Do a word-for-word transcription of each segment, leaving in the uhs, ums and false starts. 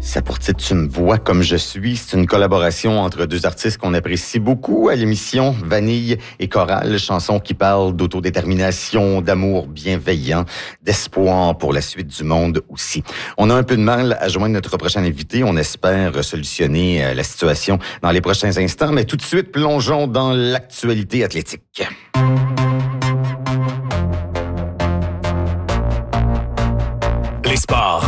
Ça pour titre « Tu me vois comme je suis », c'est une collaboration entre deux artistes qu'on apprécie beaucoup à l'émission Vanille et Chorale, chanson qui parle d'autodétermination, d'amour bienveillant, d'espoir pour la suite du monde aussi. On a un peu de mal à joindre notre prochain invité. On espère solutionner la situation dans les prochains instants, mais tout de suite, plongeons dans l'actualité athlétique. Les sports.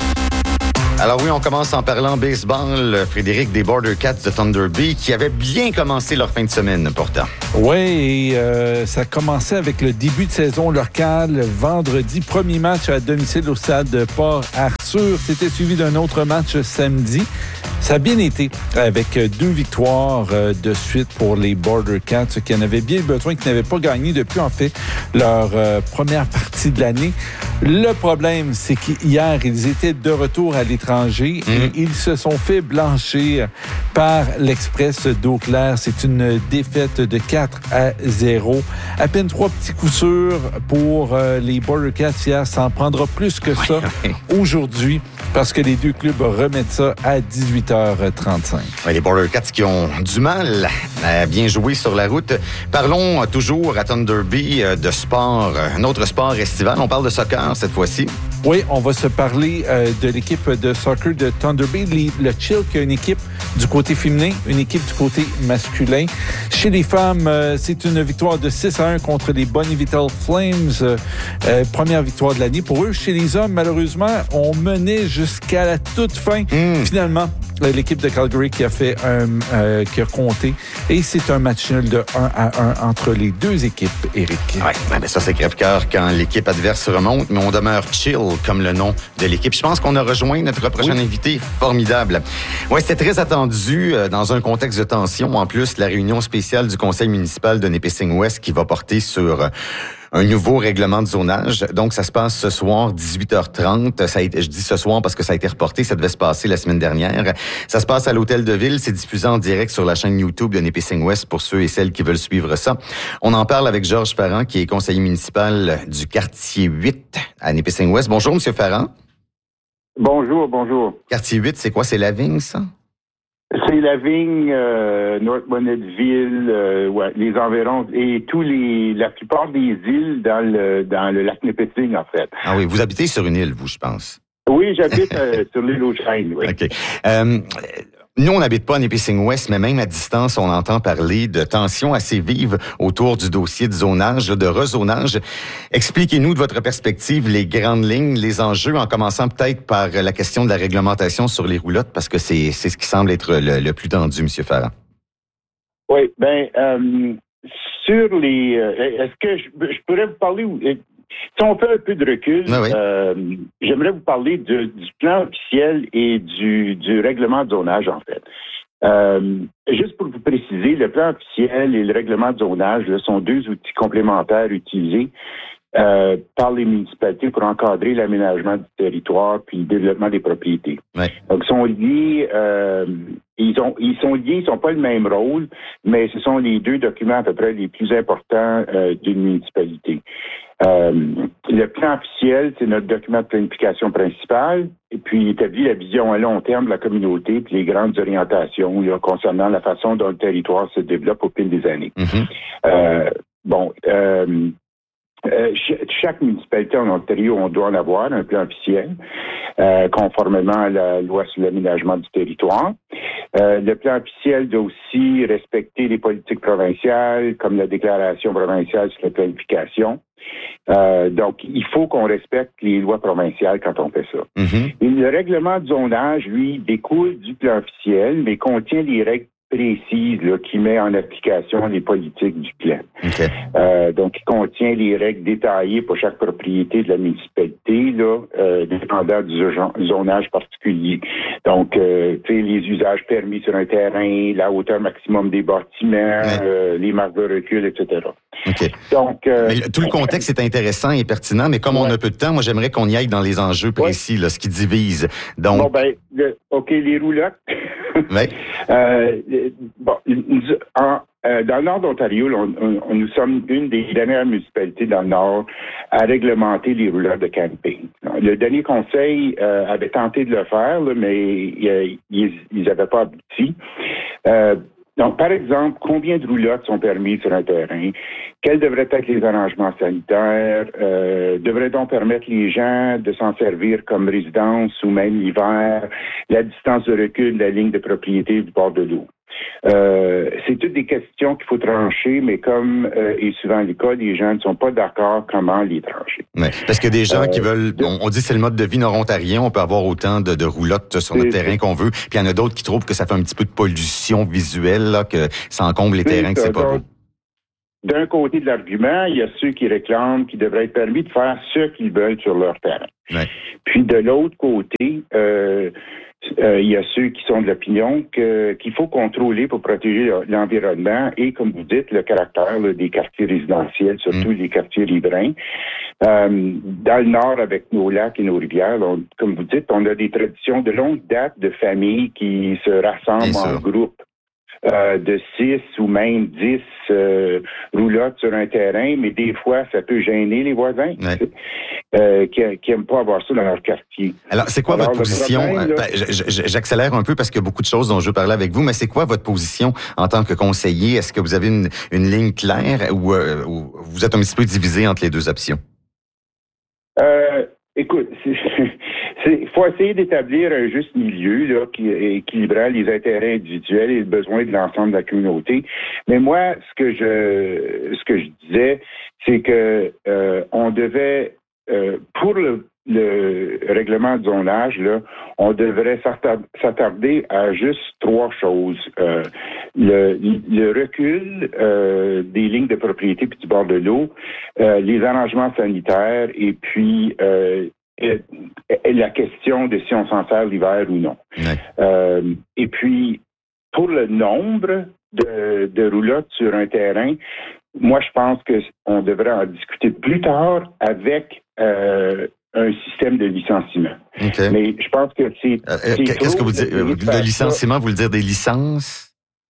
Alors oui, on commence en parlant baseball. Frédéric, des Border Cats de Thunder Bay qui avaient bien commencé leur fin de semaine pourtant. Oui, et euh, ça a commencé avec le début de saison locale. Vendredi, premier match à domicile au stade Port-Arthur. C'était suivi d'un autre match samedi. Ça a bien été avec deux victoires de suite pour les Border Cats qui en avaient bien besoin, qui n'avaient pas gagné depuis en fait leur euh, première partie de l'année. Le problème, c'est qu'hier, ils étaient de retour à l'étranger mmh. et ils se sont fait blanchir par l'Express d'Eau-Claire. C'est une défaite de quatre à zéro. À peine trois petits coups sûrs pour euh, les Border Cats hier. Ça en prendra plus que ça aujourd'hui parce que les deux clubs remettent ça à dix-huit heures trente-cinq. Ouais, les Border Cats qui ont du mal à bien jouer sur la route. Parlons toujours à Thunder Bay de sport, un autre sport estival. On parle de soccer cette fois-ci. Oui, on va se parler euh, de l'équipe de soccer de Thunder Bay. Les, le Chill qui a une équipe du côté féminin, une équipe du côté masculin. Chez les femmes, euh, c'est une victoire de six à un contre les Bonnie-Vital Flames. Euh, euh, première victoire de l'année pour eux. Chez les hommes, malheureusement, on menait jusqu'à la toute fin. Mm. Finalement, l'équipe de Calgary qui a fait un, euh, qui a compté. Et c'est un match nul de un à un entre les deux équipes, Éric. Oui, ben ça c'est crève-cœur quand l'équipe adverse remonte, mais on demeure chill comme le nom de l'équipe. Je pense qu'on a rejoint notre prochain oui. invité. Formidable. Oui, c'était très attendu euh, dans un contexte de tension. En plus, la réunion spéciale du conseil municipal de Nipissing-Ouest qui va porter sur... Euh, un nouveau règlement de zonage. Donc, ça se passe ce soir, dix-huit heures trente. Ça a été, je dis ce soir parce que ça a été reporté. Ça devait se passer la semaine dernière. Ça se passe à l'Hôtel de Ville. C'est diffusé en direct sur la chaîne YouTube de Nipissing-Ouest pour ceux et celles qui veulent suivre ça. On en parle avec Georges Ferrand, qui est conseiller municipal du quartier huit à Nipissing-Ouest. Bonjour, Monsieur Ferrand. Bonjour, bonjour. Quartier huit, c'est quoi? C'est la vigne, ça? C'est la vigne, euh, North Bonnettville, euh, ouais, les environs et tous les, la plupart des îles dans le dans le lac Nipissing en fait. Ah oui, vous habitez sur une île, vous, je pense. Oui, j'habite euh, sur l'île aux Chênes, oui. Ok. Euh, Nous, on n'habite pas à Nipissing-Ouest, mais même à distance, on entend parler de tensions assez vives autour du dossier de zonage, de rezonage. Expliquez-nous de votre perspective les grandes lignes, les enjeux, en commençant peut-être par la question de la réglementation sur les roulottes, parce que c'est, c'est ce qui semble être le, le plus tendu, M. Ferrand. Oui, bien, euh, sur les... Euh, est-ce que je, je pourrais vous parler... Si on fait un peu de recul, ah oui. euh, j'aimerais vous parler de, du plan officiel et du, du règlement de zonage, en fait. Euh, juste pour vous préciser, le plan officiel et le règlement de zonage là, sont deux outils complémentaires utilisés euh, par les municipalités pour encadrer l'aménagement du territoire puis le développement des propriétés. Ouais. Donc, ils sont liés, euh, ils, ont, ils sont liés, ils sont pas le même rôle, mais ce sont les deux documents à peu près les plus importants euh, d'une municipalité. Euh, le plan officiel, c'est notre document de planification principal, et puis il établit la vision à long terme de la communauté puis les grandes orientations là, concernant la façon dont le territoire se développe au fil des années. Mm-hmm. Euh, bon, euh, euh, ch- chaque municipalité en Ontario, on doit en avoir un plan officiel, euh, conformément à la loi sur l'aménagement du territoire. Euh, le plan officiel doit aussi respecter les politiques provinciales, comme la déclaration provinciale sur la planification. Euh, donc, il faut qu'on respecte les lois provinciales quand on fait ça. Mm-hmm. Et le règlement de zonage, lui, découle du plan officiel, mais contient les règles précises là, qui met en application les politiques du plan. Okay. Euh, donc, il contient les règles détaillées pour chaque propriété de la municipalité, là, euh, dépendant du zonage particulier. Donc, euh, tu sais, les usages permis sur un terrain, la hauteur maximum des bâtiments, ouais. euh, les marques de recul, et cetera. Okay. Donc, euh, mais tout le contexte est intéressant et pertinent, mais comme ouais. on a peu de temps, moi, j'aimerais qu'on y aille dans les enjeux précis, ouais. là, ce qui divise. Donc... Bon, ben, le, OK, les roulottes. Ouais. euh, bon, en, euh, dans le nord d'Ontario, on, on, nous sommes une des dernières municipalités dans le nord à réglementer les roulottes de camping. Le dernier conseil euh, avait tenté de le faire, là, mais euh, ils n'avaient pas abouti. Euh, Donc, par exemple, combien de roulottes sont permises sur un terrain? Quels devraient être les arrangements sanitaires? Euh, devrait-on permettre les gens de s'en servir comme résidence ou même l'hiver? La distance de recul de la ligne de propriété du bord de l'eau. Euh, c'est toutes des questions qu'il faut trancher, mais comme euh, est souvent le cas, les gens ne sont pas d'accord comment les trancher. Ouais, parce que des gens euh, qui veulent, on, on dit que c'est le mode de vie nord-ontarien, on peut avoir autant de, de roulottes sur notre terrain qu'on veut, puis il y en a d'autres qui trouvent que ça fait un petit peu de pollution visuelle, là, que ça encombre les terrains, que c'est pas beau. D'un côté de l'argument, il y a ceux qui réclament qu'il devrait être permis de faire ce qu'ils veulent sur leur terrain. Ouais. Puis de l'autre côté, euh, euh, il y a ceux qui sont de l'opinion que, qu'il faut contrôler pour protéger l'environnement et, comme vous dites, le caractère là, des quartiers résidentiels, surtout mmh. les quartiers riverains. Euh, dans le nord, avec nos lacs et nos rivières, on, comme vous dites, on a des traditions de longue date de familles qui se rassemblent en groupe. Euh, de six ou même dix euh, roulottes sur un terrain, mais des fois, ça peut gêner les voisins ouais. euh, qui n'aiment pas avoir ça dans leur quartier. Alors, c'est quoi Alors, votre position? Problème, là... ben, j'accélère un peu parce qu'il y a beaucoup de choses dont je veux parler avec vous, mais c'est quoi votre position en tant que conseiller? Est-ce que vous avez une, une ligne claire ou, euh, ou vous êtes un petit peu divisé entre les deux options? Euh, écoute, c'est... Il faut essayer d'établir un juste milieu là, qui équilibrant les intérêts individuels et les besoins de l'ensemble de la communauté. Mais moi, ce que je ce que je disais, c'est que euh, on devait, euh, pour le, le règlement de zonage, là, on devrait s'attarder à juste trois choses. Euh, le, le recul euh, des lignes de propriété puis du bord de l'eau, euh, les arrangements sanitaires et puis euh, la question de si on s'en sert l'hiver ou non. Ouais. Euh, et puis, pour le nombre de, de roulottes sur un terrain, moi, je pense qu'on devrait en discuter plus tard avec euh, un système de licenciement. Okay. Mais je pense que c'est... Euh, c'est qu'est-ce que vous dites? Le licenciement, vous voulez dire des licences?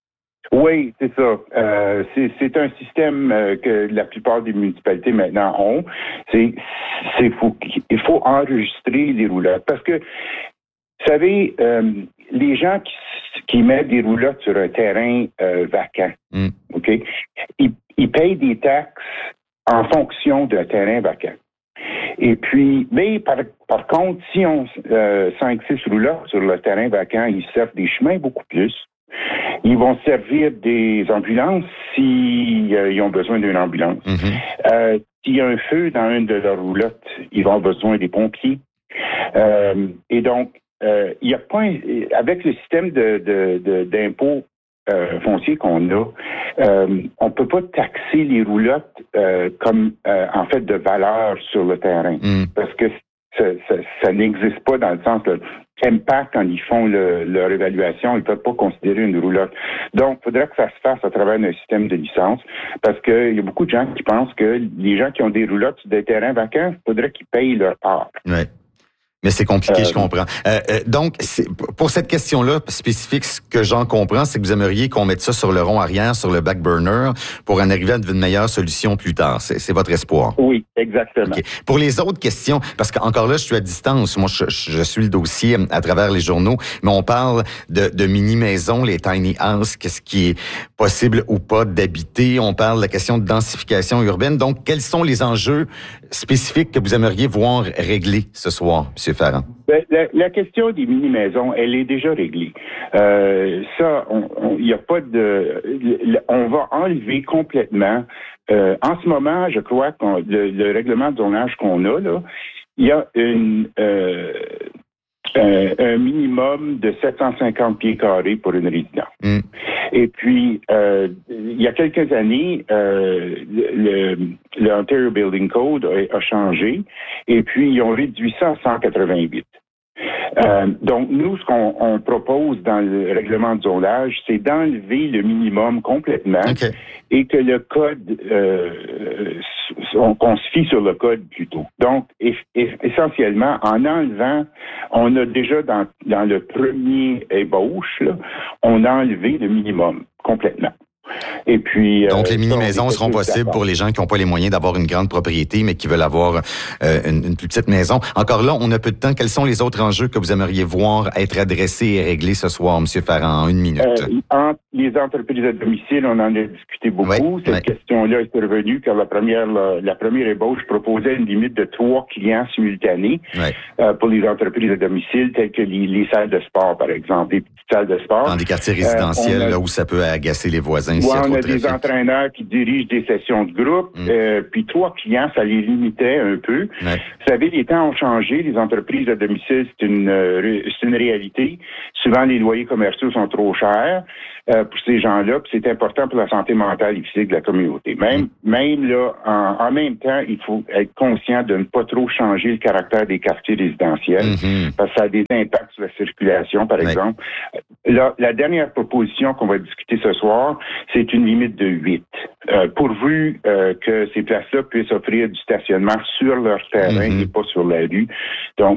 Oui, c'est ça. Euh, c'est, c'est un système euh, que la plupart des municipalités maintenant ont. C'est, c'est faut, il faut enregistrer les roulottes parce que, vous savez, euh, les gens qui, qui mettent des roulottes sur un terrain euh, vacant, mm. ok, ils, ils payent des taxes en fonction d'un terrain vacant. Et puis, mais par, par contre, si on euh, cinq six roulottes sur le terrain vacant, ils servent des chemins beaucoup plus. Ils vont servir des ambulances s'ils euh, ont besoin d'une ambulance. Mm-hmm. Euh, s'il y a un feu dans une de leurs roulottes, ils vont avoir besoin des pompiers. Euh, et donc, euh, il y a pas un, avec le système de, de, de, d'impôt euh, foncier qu'on a, euh, on peut pas taxer les roulottes euh, comme euh, en fait de valeur sur le terrain, mm. parce que ça, ça, ça n'existe pas dans le sens de impact quand ils font le, leur évaluation, ils ne peuvent pas considérer une roulotte. Donc, il faudrait que ça se fasse à travers un système de licence parce qu'il y a beaucoup de gens qui pensent que les gens qui ont des roulottes sur des terrains vacants, il faudrait qu'ils payent leur part. Ouais. Mais c'est compliqué, euh, je comprends. Euh, euh, donc, c'est, pour cette question-là spécifique, ce que j'en comprends, c'est que vous aimeriez qu'on mette ça sur le rond arrière, sur le back burner, pour en arriver à une meilleure solution plus tard. C'est, c'est votre espoir. Oui, exactement. Okay. Pour les autres questions, parce qu'encore là, je suis à distance. Moi, je, je suis le dossier à travers les journaux, mais on parle de, de mini-maisons, les tiny houses, qu'est-ce qui est possible ou pas d'habiter. On parle de la question de densification urbaine. Donc, quels sont les enjeux spécifiques que vous aimeriez voir réglés ce soir, M. Ferrand? Ben, la, la question des mini-maisons, elle est déjà réglée. Euh, ça, il n'y a pas de... On va enlever complètement... Euh, en ce moment, je crois que le, le règlement de zonage qu'on a, là, il y a une... Euh, Un, un minimum de sept cent cinquante pieds carrés pour une résidence. Mm. Et puis, euh, il y a quelques années, euh, le, le Ontario Building Code a, a changé et puis ils ont réduit ça à cent quatre-vingt-huit. Euh, donc, nous, ce qu'on on propose dans le règlement de zonage, c'est d'enlever le minimum complètement okay. et que le code, euh, on, qu'on se fie sur le code plutôt. Donc, eff, eff, essentiellement, en enlevant, on a déjà dans, dans le premier ébauche, là, on a enlevé le minimum complètement. Et puis, Donc, euh, les mini-maisons seront possibles pour les gens qui n'ont pas les moyens d'avoir une grande propriété, mais qui veulent avoir euh, une, une plus petite maison. Encore là, on a peu de temps. Quels sont les autres enjeux que vous aimeriez voir être adressés et réglés ce soir, M. Farrand, en une minute? Euh, entre les entreprises à domicile, on en a discuté beaucoup. Oui, Cette oui. question-là est revenue car la première, la, la première ébauche proposait une limite de trois clients simultanés Oui. euh, pour les entreprises à domicile, telles que les, les salles de sport, par exemple, les petites salles de sport. Dans des quartiers résidentiels, euh, a, là, où ça peut agacer les voisins. Ouais, s'il y a on trop a de des trafic. entraîneurs qui dirigent des sessions de groupe, Mm. euh, puis trois clients, ça les limitait un peu. Ouais. Vous savez, les temps ont changé. Les entreprises à domicile, c'est une, euh, c'est une réalité. Souvent, les loyers commerciaux sont trop chers euh, pour ces gens-là, puis c'est important pour la santé mentale et physique de la communauté. Même, Mm. même là, en, en même temps, il faut être conscient de ne pas trop changer le caractère des quartiers résidentiels, Mm-hmm. parce que ça a des impacts sur la circulation, par Ouais. exemple. Là, la dernière proposition qu'on va discuter ce soir, c'est une limite de huit. Euh, pourvu euh, que ces places-là puissent offrir du stationnement sur leur terrain Mm-hmm. et pas sur la rue. Donc,